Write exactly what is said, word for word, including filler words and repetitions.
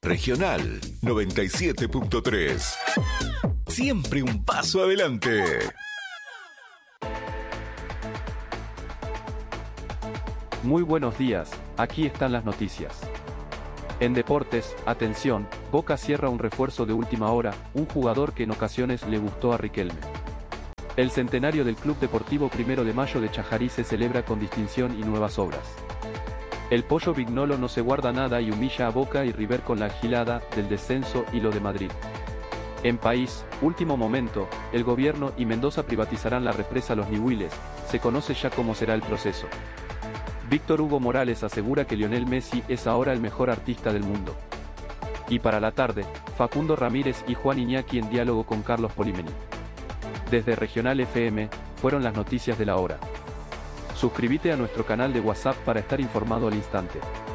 Regional noventa y siete punto tres. Siempre un paso adelante. Muy buenos días, aquí están las noticias. En deportes, atención, Boca cierra un refuerzo de última hora, un jugador que en ocasiones le gustó a Riquelme. El centenario del Club Deportivo Primero de Mayo de Chajarí se celebra con distinción y nuevas obras. El Pollo Vignolo no se guarda nada y humilla a Boca y River con la gilada del descenso y lo de Madrid. En país, último momento, el gobierno y Mendoza privatizarán la represa Los Nihuiles, se conoce ya cómo será el proceso. Víctor Hugo Morales asegura que Lionel Messi es ahora el mejor artista del mundo. Y para la tarde, Facundo Ramírez y Juan Iñaki en diálogo con Carlos Polimeni. Desde Regional F M, fueron las noticias de la hora. Suscríbete a nuestro canal de WhatsApp para estar informado al instante.